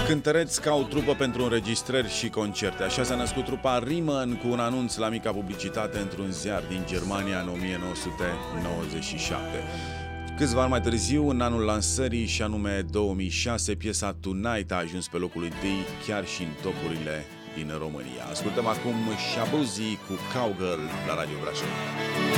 Cântăreți ca o trupă pentru înregistrări și concerte. Așa s-a născut trupa Riemann cu un anunț la mica publicitate într-un ziar din Germania în 1997. Câțiva ani mai târziu, în anul lansării, și anume 2006, piesa Tonight a ajuns pe locul întâi chiar și în topurile din România. Ascultăm acum Shabuzi cu Cowgirl la Radio Brașov.